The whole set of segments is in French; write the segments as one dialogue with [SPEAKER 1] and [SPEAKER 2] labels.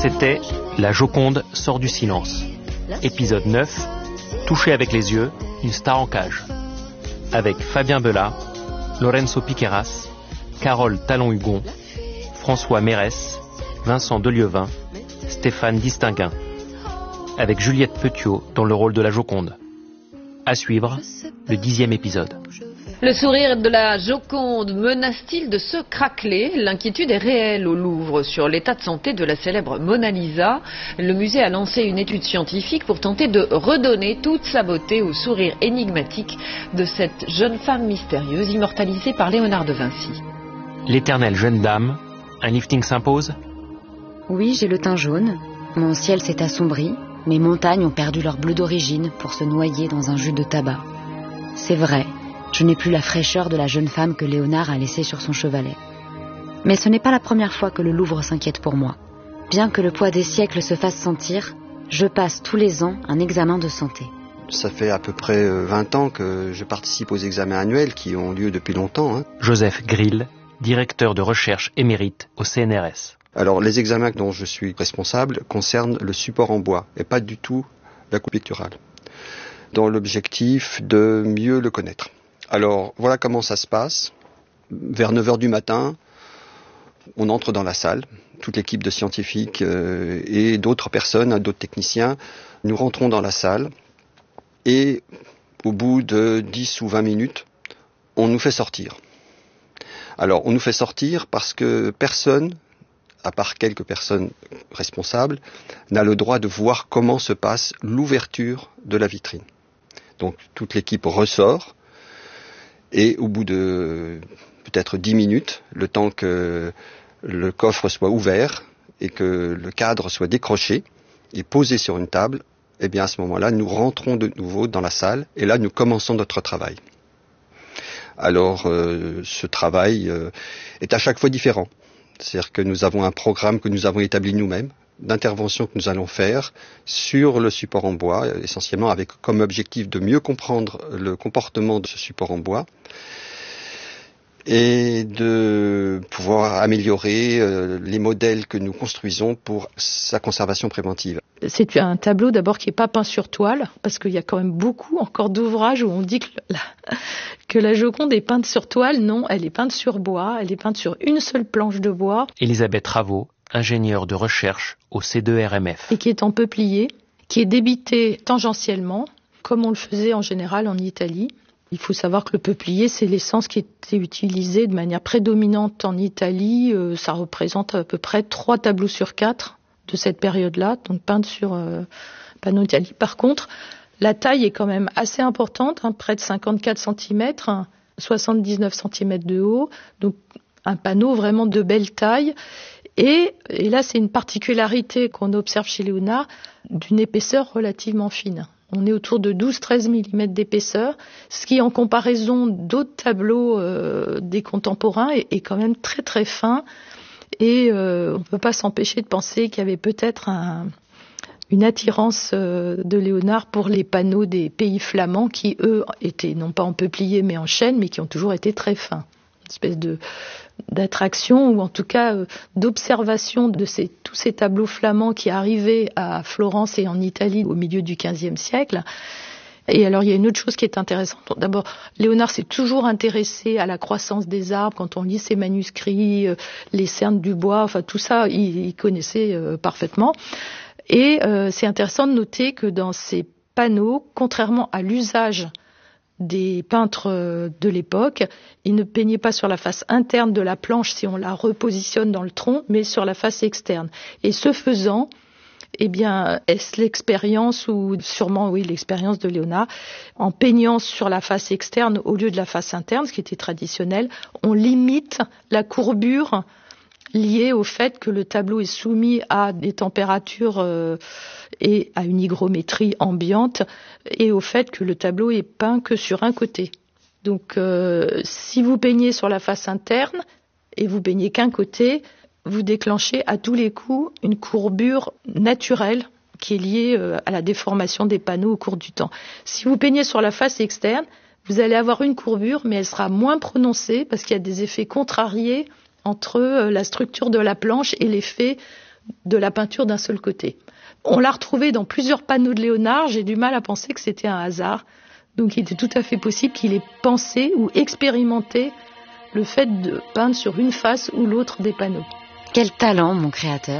[SPEAKER 1] C'était La Joconde sort du silence. Épisode 9, Toucher avec les yeux, une star en cage. Avec Fabien Bellat, Lorenzo Piqueras, Carole Talon-Hugon, François Mérès, Vincent Delieuvin, Stéphane Distinguin. Avec Juliette Petiot dans le rôle de la Joconde. À suivre, le 10e épisode.
[SPEAKER 2] Le sourire de la Joconde menace-t-il de se craqueler ? L'inquiétude est réelle au Louvre sur l'état de santé de la célèbre Mona Lisa. Le musée a lancé une étude scientifique pour tenter de redonner toute sa beauté au sourire énigmatique de cette jeune femme mystérieuse immortalisée par Léonard de Vinci.
[SPEAKER 1] L'éternelle jeune dame, un lifting s'impose ?
[SPEAKER 3] Oui, j'ai le teint jaune. Mon ciel s'est assombri. Mes montagnes ont perdu leur bleu d'origine pour se noyer dans un jus de tabac. C'est vrai, je n'ai plus la fraîcheur de la jeune femme que Léonard a laissée sur son chevalet. Mais ce n'est pas la première fois que le Louvre s'inquiète pour moi. Bien que le poids des siècles se fasse sentir, je passe tous les ans un examen de santé.
[SPEAKER 4] Ça fait à peu près 20 ans que je participe aux examens annuels qui ont lieu depuis longtemps.
[SPEAKER 1] Joseph Grill, directeur de recherche émérite au CNRS.
[SPEAKER 4] Alors, les examens dont je suis responsable concernent le support en bois et pas du tout la coupe picturale, dans l'objectif de mieux le connaître. Alors, voilà comment ça se passe. Vers 9h du matin, on entre dans la salle, toute l'équipe de scientifiques et d'autres personnes, d'autres techniciens. Nous rentrons dans la salle et au bout de 10 ou 20 minutes, on nous fait sortir. Alors, on nous fait sortir parce que personne, à part quelques personnes responsables, n'a le droit de voir comment se passe l'ouverture de la vitrine. Donc toute l'équipe ressort et au bout de peut-être 10 minutes, le temps que le coffre soit ouvert et que le cadre soit décroché et posé sur une table, eh bien à ce moment-là, nous rentrons de nouveau dans la salle et là nous commençons notre travail. Alors ce travail est à chaque fois différent. C'est-à-dire que nous avons un programme que nous avons établi nous-mêmes, d'intervention que nous allons faire sur le support en bois, essentiellement avec comme objectif de mieux comprendre le comportement de ce support en bois et de pouvoir améliorer les modèles que nous construisons pour sa conservation préventive.
[SPEAKER 5] C'est un tableau d'abord qui n'est pas peint sur toile, parce qu'il y a quand même beaucoup encore d'ouvrages où on dit que la Joconde est peinte sur toile. Non, elle est peinte sur bois, elle est peinte sur une seule planche de bois.
[SPEAKER 1] Elisabeth Raveau, ingénieure de recherche au C2RMF.
[SPEAKER 5] Et qui est en peuplier, qui est débité tangentiellement, comme on le faisait en général en Italie. Il faut savoir que le peuplier, c'est l'essence qui était utilisée de manière prédominante en Italie. Ça représente à peu près 3 tableaux sur 4 de cette période-là, donc peintes sur panneau d'Italie. Par contre, la taille est quand même assez importante, près de 54 cm, 79 cm de haut, donc un panneau vraiment de belle taille. Et là, c'est une particularité qu'on observe chez Léonard, d'une épaisseur relativement fine. On est autour de 12-13 mm d'épaisseur, ce qui, en comparaison d'autres tableaux des contemporains, est quand même très très fin. Et on ne peut pas s'empêcher de penser qu'il y avait peut-être une attirance de Léonard pour les panneaux des pays flamands qui, eux, étaient non pas en peuplier mais en chêne, mais qui ont toujours été très fins. Une espèce d'attraction ou en tout cas d'observation de tous ces tableaux flamands qui arrivaient à Florence et en Italie au milieu du XVe siècle. Et alors il y a une autre chose qui est intéressante. D'abord, Léonard s'est toujours intéressé à la croissance des arbres. Quand on lit ses manuscrits, les cernes du bois, enfin tout ça, il connaissait parfaitement. Et c'est intéressant de noter que dans ces panneaux, contrairement à l'usage des peintres de l'époque, ils ne peignaient pas sur la face interne de la planche si on la repositionne dans le tronc, mais sur la face externe. Et ce faisant, eh bien, est-ce l'expérience ou sûrement oui l'expérience de Léonard, en peignant sur la face externe au lieu de la face interne, ce qui était traditionnel, on limite la courbure liée au fait que le tableau est soumis à des températures et à une hygrométrie ambiante et au fait que le tableau est peint que sur un côté. Donc si vous peignez sur la face interne et vous peignez qu'un côté, vous déclenchez à tous les coups une courbure naturelle qui est liée à la déformation des panneaux au cours du temps. Si vous peignez sur la face externe, vous allez avoir une courbure, mais elle sera moins prononcée parce qu'il y a des effets contrariés entre la structure de la planche et l'effet de la peinture d'un seul côté. On l'a retrouvé dans plusieurs panneaux de Léonard, j'ai du mal à penser que c'était un hasard. Donc il était tout à fait possible qu'il ait pensé ou expérimenté le fait de peindre sur une face ou l'autre des panneaux.
[SPEAKER 3] Quel talent, mon créateur!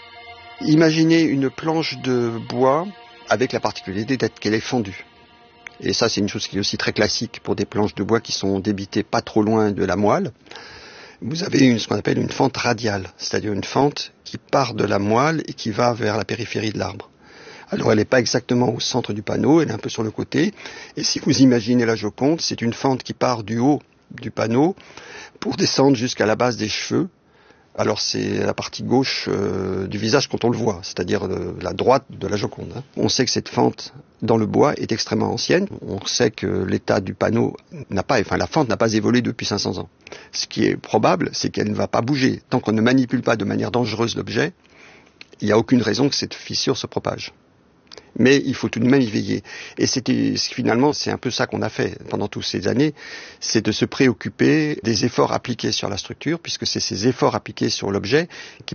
[SPEAKER 4] Imaginez une planche de bois avec la particularité d'être qu'elle est fendue. Et ça, c'est une chose qui est aussi très classique pour des planches de bois qui sont débitées pas trop loin de la moelle. Vous avez ce qu'on appelle une fente radiale, c'est-à-dire une fente qui part de la moelle et qui va vers la périphérie de l'arbre. Alors elle n'est pas exactement au centre du panneau, elle est un peu sur le côté. Et si vous imaginez la Joconde, c'est une fente qui part du haut du panneau pour descendre jusqu'à la base des cheveux. Alors c'est la partie gauche du visage quand on le voit, c'est-à-dire la droite de la Joconde. On sait que cette fente dans le bois est extrêmement ancienne. On sait que l'état du panneau la fente n'a pas évolué depuis 500 ans. Ce qui est probable, c'est qu'elle ne va pas bouger. Tant qu'on ne manipule pas de manière dangereuse l'objet, il n'y a aucune raison que cette fissure se propage. Mais il faut tout de même y veiller. Et finalement, c'est un peu ça qu'on a fait pendant toutes ces années, c'est de se préoccuper des efforts appliqués sur la structure, puisque c'est ces efforts appliqués sur l'objet qui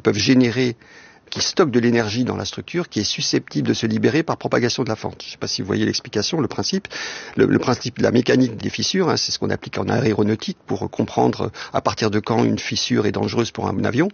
[SPEAKER 4] stockent de l'énergie dans la structure, qui est susceptible de se libérer par propagation de la fente. Je ne sais pas si vous voyez l'explication, le principe. Le principe de la mécanique des fissures, c'est ce qu'on applique en aéronautique pour comprendre à partir de quand une fissure est dangereuse pour un avion.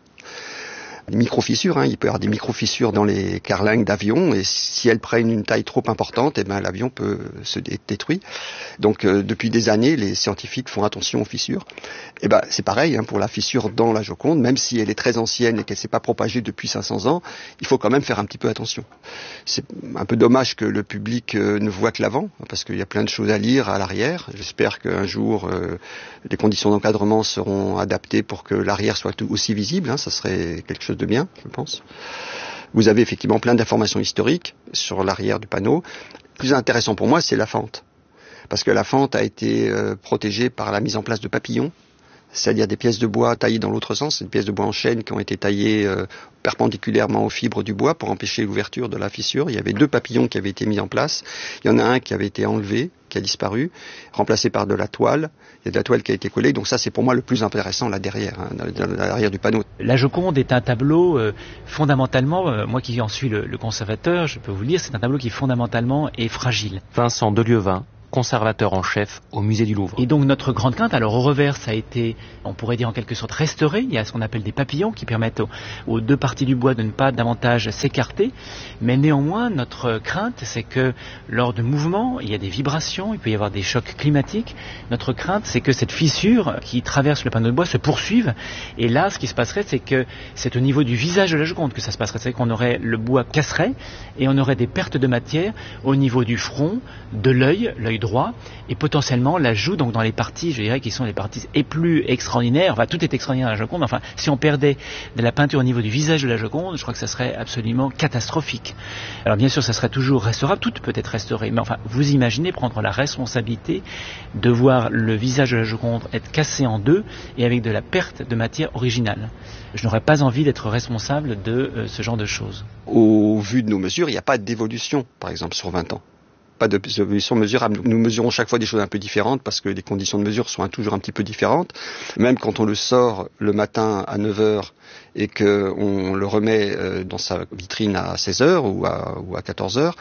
[SPEAKER 4] Des micro-fissures, il peut y avoir des micro-fissures dans les carlingues d'avion, et si elles prennent une taille trop importante, l'avion peut se détruire. Donc depuis des années, les scientifiques font attention aux fissures. Et c'est pareil pour la fissure dans la Joconde, même si elle est très ancienne et qu'elle ne s'est pas propagée depuis 500 ans, il faut quand même faire un petit peu attention. C'est un peu dommage que le public ne voit que l'avant, parce qu'il y a plein de choses à lire à l'arrière. J'espère qu'un jour, les conditions d'encadrement seront adaptées pour que l'arrière soit aussi visible. Ça serait quelque chose de bien, je pense. Vous avez effectivement plein d'informations historiques sur l'arrière du panneau. Le plus intéressant pour moi, c'est la fente. Parce que la fente a été protégée par la mise en place de papillons, c'est-à-dire des pièces de bois taillées dans l'autre sens, des pièces de bois en chêne qui ont été taillées perpendiculairement aux fibres du bois pour empêcher l'ouverture de la fissure. Il y avait 2 papillons qui avaient été mis en place. Il y en a un qui avait été enlevé, qui a disparu, remplacé par de la toile. Il y a de la toile qui a été collée. Donc ça, c'est pour moi le plus intéressant là derrière, à l'arrière du panneau.
[SPEAKER 6] La Joconde est un tableau fondamentalement, moi qui en suis le conservateur, je peux vous le dire, c'est un tableau qui fondamentalement est fragile.
[SPEAKER 1] Vincent Delieuvin, conservateur en chef au musée du Louvre.
[SPEAKER 6] Et donc notre grande crainte, alors au revers ça a été, on pourrait dire en quelque sorte restauré, il y a ce qu'on appelle des papillons qui permettent aux 2 parties du bois de ne pas davantage s'écarter, mais néanmoins notre crainte c'est que lors de mouvements, il y a des vibrations, il peut y avoir des chocs climatiques, notre crainte c'est que cette fissure qui traverse le panneau de bois se poursuive, et là ce qui se passerait c'est que c'est au niveau du visage de la Joconde que ça se passerait, c'est qu'on aurait, le bois casserait et on aurait des pertes de matière au niveau du front, de l'œil droit, et potentiellement la joue, donc dans les parties, je dirais, qui sont les parties les plus extraordinaires, tout est extraordinaire à la Joconde, si on perdait de la peinture au niveau du visage de la Joconde, je crois que ça serait absolument catastrophique. Alors bien sûr, ça serait toujours restaurable, tout peut être restauré, mais vous imaginez prendre la responsabilité de voir le visage de la Joconde être cassé en 2 et avec de la perte de matière originale. Je n'aurais pas envie d'être responsable de ce genre de choses.
[SPEAKER 4] Au vu de nos mesures, il n'y a pas d'évolution, par exemple, sur 20 ans. Pas d'évolution mesurable. Nous mesurons chaque fois des choses un peu différentes parce que les conditions de mesure sont toujours un petit peu différentes. Même quand on le sort le matin à 9h et qu'on le remet dans sa vitrine à 16h ou à 14h,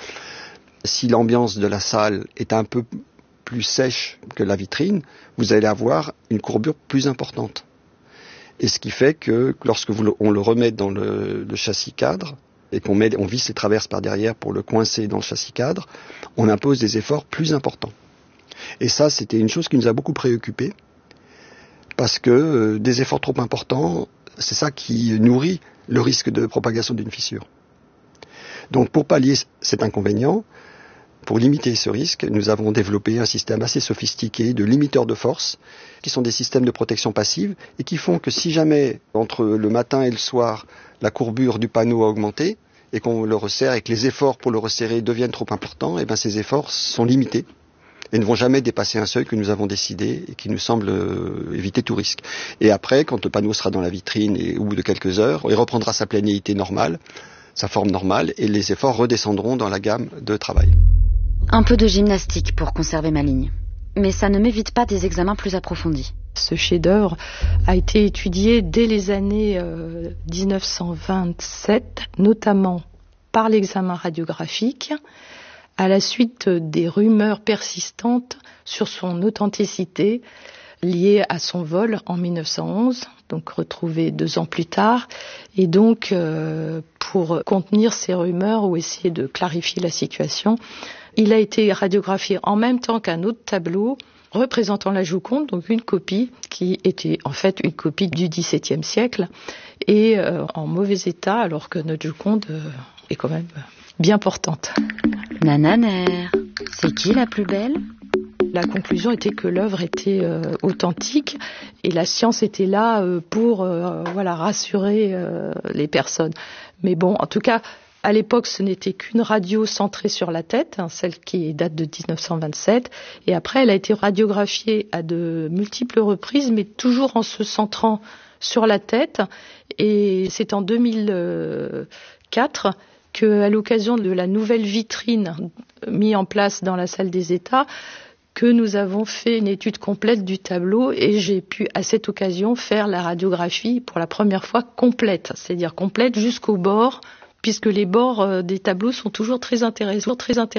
[SPEAKER 4] si l'ambiance de la salle est un peu plus sèche que la vitrine, vous allez avoir une courbure plus importante. Et ce qui fait que lorsque on le remet dans le châssis cadre, et on visse les traverses par derrière pour le coincer dans le châssis cadre, on impose des efforts plus importants. Et ça, c'était une chose qui nous a beaucoup préoccupés, parce que des efforts trop importants, c'est ça qui nourrit le risque de propagation d'une fissure. Donc pour pallier cet inconvénient, pour limiter ce risque, nous avons développé un système assez sophistiqué de limiteurs de force, qui sont des systèmes de protection passive, et qui font que si jamais, entre le matin et le soir, la courbure du panneau a augmenté, et qu'on le resserre, et que les efforts pour le resserrer deviennent trop importants, ces efforts sont limités, et ne vont jamais dépasser un seuil que nous avons décidé, et qui nous semble éviter tout risque. Et après, quand le panneau sera dans la vitrine, et au bout de quelques heures, il reprendra sa planéité normale, sa forme normale, et les efforts redescendront dans la gamme de travail.
[SPEAKER 3] Un peu de gymnastique pour conserver ma ligne. Mais ça ne m'évite pas des examens plus approfondis.
[SPEAKER 5] Ce chef-d'œuvre a été étudié dès les années 1927, notamment par l'examen radiographique, à la suite des rumeurs persistantes sur son authenticité liée à son vol en 1911, donc retrouvé 2 ans plus tard. Et donc, pour contenir ces rumeurs ou essayer de clarifier la situation, il a été radiographié en même temps qu'un autre tableau représentant la Joconde, donc une copie qui était en fait une copie du XVIIe siècle et en mauvais état, alors que notre Joconde est quand même bien portante.
[SPEAKER 3] Nananère, c'est qui la plus belle ?
[SPEAKER 5] La conclusion était que l'œuvre était authentique et la science était là pour rassurer les personnes. Mais bon, en tout cas, à l'époque, ce n'était qu'une radio centrée sur la tête, celle qui date de 1927. Et après, elle a été radiographiée à de multiples reprises, mais toujours en se centrant sur la tête. Et c'est en 2004 qu'à l'occasion de la nouvelle vitrine mise en place dans la salle des États, que nous avons fait une étude complète du tableau et j'ai pu à cette occasion faire la radiographie pour la première fois complète, c'est-à-dire complète jusqu'au bord, puisque les bords des tableaux sont toujours très intéressants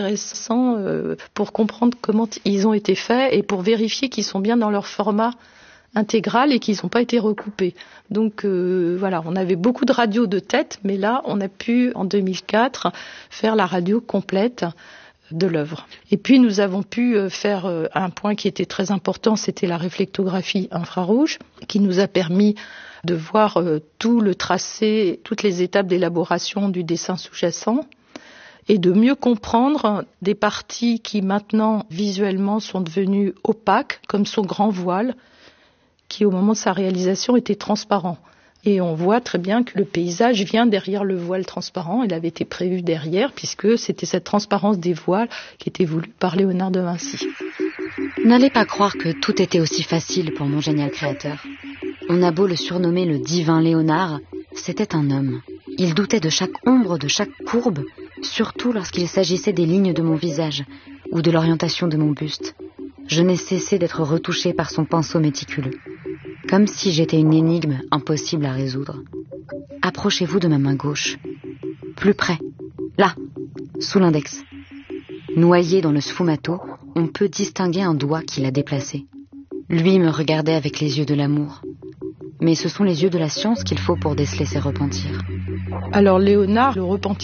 [SPEAKER 5] pour comprendre comment ils ont été faits et pour vérifier qu'ils sont bien dans leur format intégral et qu'ils n'ont pas été recoupés. Donc on avait beaucoup de radios de tête, mais là on a pu en 2004 faire la radio complète de l'œuvre. Et puis nous avons pu faire un point qui était très important, c'était la réflectographie infrarouge, qui nous a permis de voir tout le tracé, toutes les étapes d'élaboration du dessin sous-jacent et de mieux comprendre des parties qui maintenant visuellement sont devenues opaques, comme son grand voile, qui au moment de sa réalisation était transparent. Et on voit très bien que le paysage vient derrière le voile transparent. Il avait été prévu derrière, puisque c'était cette transparence des voiles qui était voulue par Léonard de Vinci.
[SPEAKER 3] N'allez pas croire que tout était aussi facile pour mon génial créateur. On a beau le surnommer le divin Léonard, c'était un homme. Il doutait de chaque ombre, de chaque courbe, surtout lorsqu'il s'agissait des lignes de mon visage ou de l'orientation de mon buste. Je n'ai cessé d'être retouchée par son pinceau méticuleux. Comme si j'étais une énigme impossible à résoudre. Approchez-vous de ma main gauche. Plus près. Là, sous l'index. Noyé dans le sfumato, on peut distinguer un doigt qui l'a déplacé. Lui me regardait avec les yeux de l'amour. Mais ce sont les yeux de la science qu'il faut pour déceler ses repentirs.
[SPEAKER 5] Alors Léonard, le repentir